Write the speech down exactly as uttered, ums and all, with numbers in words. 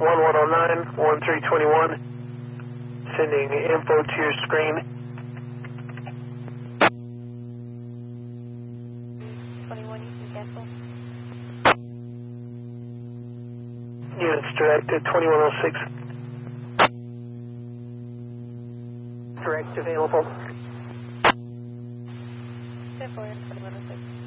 one one oh nine, one three two one. Sending info to your screen. twenty-one, you can cancel. Units directed, twenty-one oh six. Direct available. ten four, twenty-one oh six.